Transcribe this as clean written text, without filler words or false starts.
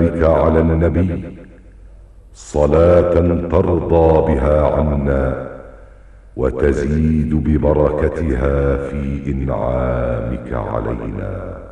وسلامك على النبي صلاة ترضى بها عنا وتزيد ببركتها في إنعامك علينا.